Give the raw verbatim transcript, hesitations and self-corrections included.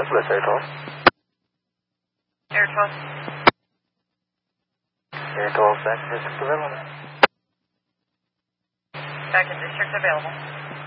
Southwest Air twelve. Air twelve. Air twelve, second district available. Second district available.